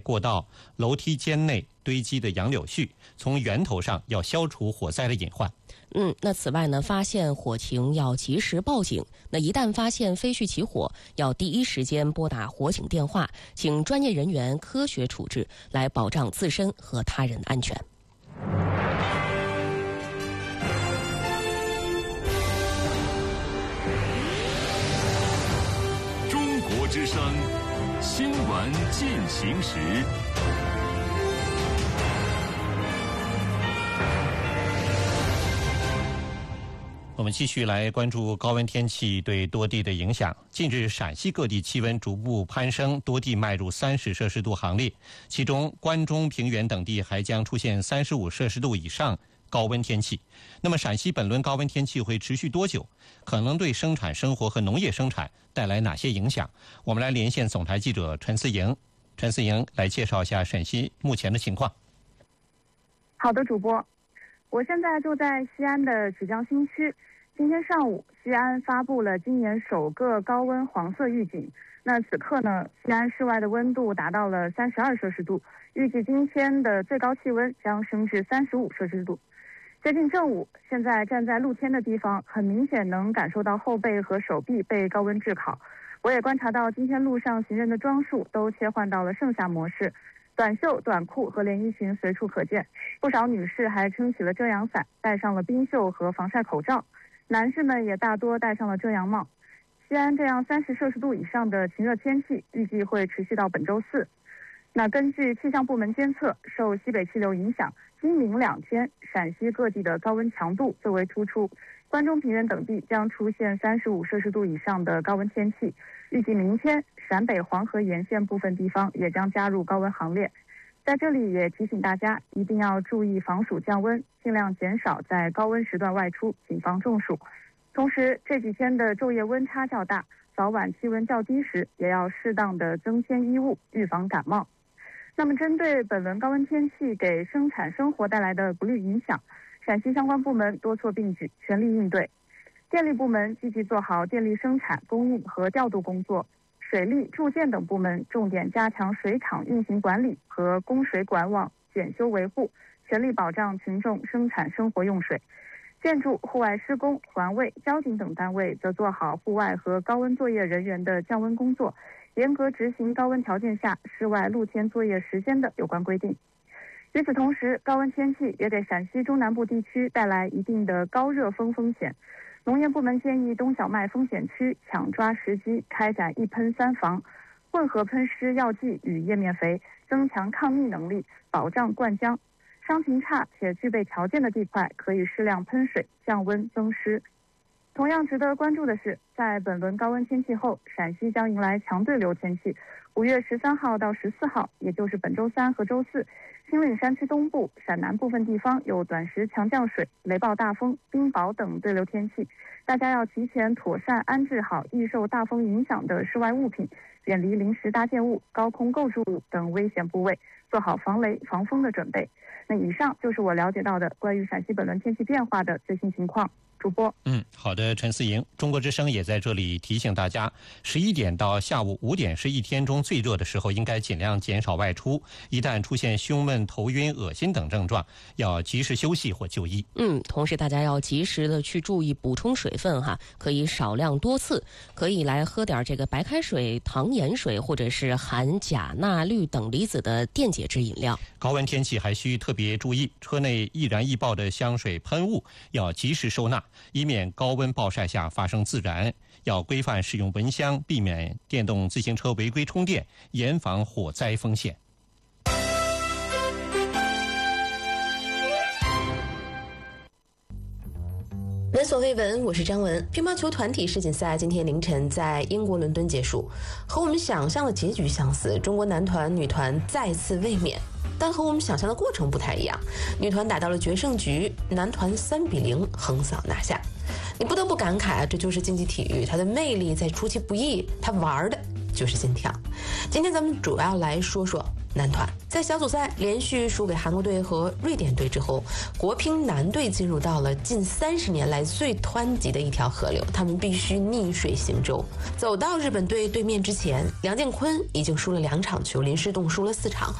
过道、楼梯间内堆积的杨柳絮，从源头上要消除火灾的隐患。 那此外呢，发现火情要及时报警。那一旦发现飞絮起火，要第一时间拨打火警电话，请专业人员科学处置，来保障自身和他人的安全。 中国之声新闻进行时。 我们继续来关注高温天气对多地的影响。近日，陕西各地气温逐步攀升，多地迈入30摄氏度行列，其中关中平原等地还将出现35摄氏度以上高温天气。那么陕西本轮高温天气会持续多久？可能对生产生活和农业生产带来哪些影响？我们来连线总台记者陈思莹。陈思莹来介绍一下陕西目前的情况。 好的，主播，我现在就在西安的衢江新区。今天上午，西安发布了今年首个高温黄色预警。那此刻呢，西安室外的温度达到了32摄氏度，预计今天的最高气温将升至35摄氏度。接近正午，现在站在露天的地方，很明显能感受到后背和手臂被高温炙烤。我也观察到，今天路上行人的装束都切换到了盛夏模式，短袖、短裤和连衣裙随处可见，不少女士还撑起了遮阳伞，戴上了冰袖和防晒口罩。男士们也大多戴上了遮阳帽。西安这样30摄氏度以上的晴热天气预计会持续到本周四。那根据气象部门监测，受西北气流影响，今明2天陕西各地的高温强度最为突出，关中平原等地将出现35摄氏度以上的高温天气。预计明天陕北黄河沿线部分地方也将加入高温行列。在这里也提醒大家一定要注意防暑降温，尽量减少在高温时段外出，谨防中暑。同时，这几天的昼夜温差较大，早晚气温较低时，也要适当的增添衣物，预防感冒。那么，针对本轮高温天气给生产生活带来的不利影响，陕西相关部门多措并举，全力应对。电力部门积极做好电力生产、供应和调度工作。水利、住建等部门重点加强水厂运行管理和供水管网检修维护，全力保障群众生产生活用水。建筑、户外施工、环卫、交警等单位则做好户外和高温作业人员的降温工作，严格执行高温条件下室外露天作业时间的有关规定。与此同时，高温天气也给陕西中南部地区带来一定的高热风风险。农业部门建议冬小麦风险区抢抓时机，开展1喷3防，混合喷施药剂与叶面肥，增强抗逆能力，保障灌浆。伤情差且具备条件的地块，可以适量喷水，降温增湿。同样值得关注的是，在本轮高温天气后，陕西将迎来强对流天气。5月13号到14号，也就是本周3和周4，秦岭山区东部、陕南部分地方有短时强降水、雷暴大风、冰雹等对流天气。大家要提前妥善安置好易受大风影响的室外物品，远离临时搭建物、高空构筑物等危险部位，做好防雷防风的准备。那以上就是我了解到的关于陕西本轮天气变化的最新情况。主播， 好的，陈思莹。中国之声也在这里提醒大家，11点到下午5点是一天中最热的时候，应该尽量减少外出。一旦出现胸闷、头晕、恶心等症状，要及时休息或就医。 同时大家要及时的去注意补充水分哈，可以少量多次，可以来喝点这个白开水、糖盐水，或者是含钾、钠、氯等离子的电解质饮料。 高温天气还需特别注意，车内易燃易爆的香水喷雾要及时收纳，以免高温暴晒下发生自燃。要规范使用蚊香，避免电动自行车违规充电，严防火灾风险。 闻所未闻，我是张文。乒乓球团体世锦赛今天凌晨在英国伦敦结束，和我们想象的结局相似，中国男团、女团再次卫冕。但和我们想象的过程不太一样，女团打到了决胜局，男团3-0横扫拿下。你不得不感慨啊，这就是竞技体育，它的魅力在出其不意，它玩的就是心跳。今天咱们主要来说说男团。在小组赛连续输给韩国队和瑞典队之后，国乒男队进入到了近30年来最湍急的一条河流，他们必须逆水行舟。走到日本队对面之前，梁建坤已经输了2场球，林诗栋输了4场。